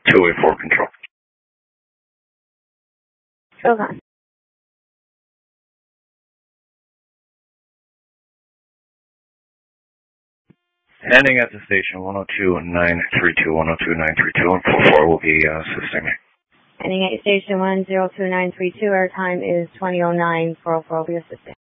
284 control. Okay. Ending at the station 102-932, 102-932, and 44 will be assisting me. Ending at station 102-932, our time is 20:09, 404 will be assisting.